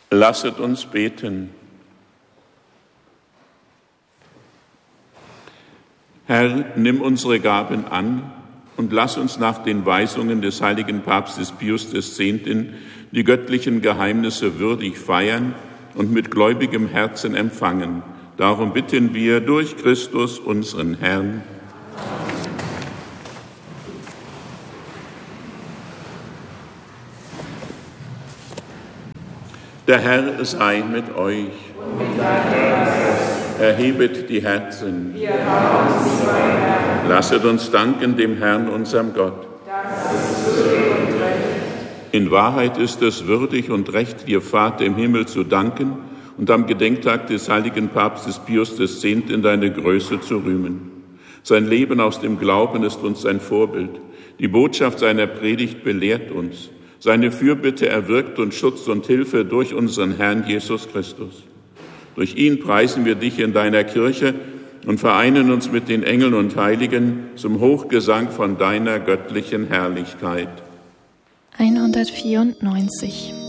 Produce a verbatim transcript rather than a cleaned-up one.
Lasset uns beten. Herr, nimm unsere Gaben an und lass uns nach den Weisungen des heiligen Papstes Pius X. die göttlichen Geheimnisse würdig feiern und mit gläubigem Herzen empfangen. Darum bitten wir durch Christus, unseren Herrn. Der Herr sei mit euch. Und mit deinem Geist. Erhebet die Herzen. Wir haben uns bei Herrn. Lasset uns danken dem Herrn, unserem Gott. Das ist würdig und recht. In Wahrheit ist es würdig und recht, dir Vater im Himmel zu danken und am Gedenktag des heiligen Papstes Pius X. in deine Größe zu rühmen. Sein Leben aus dem Glauben ist uns ein Vorbild. Die Botschaft seiner Predigt belehrt uns. Seine Fürbitte erwirkt uns Schutz und Hilfe durch unseren Herrn Jesus Christus. Durch ihn preisen wir dich in deiner Kirche und vereinen uns mit den Engeln und Heiligen zum Hochgesang von deiner göttlichen Herrlichkeit. hundertvierundneunzig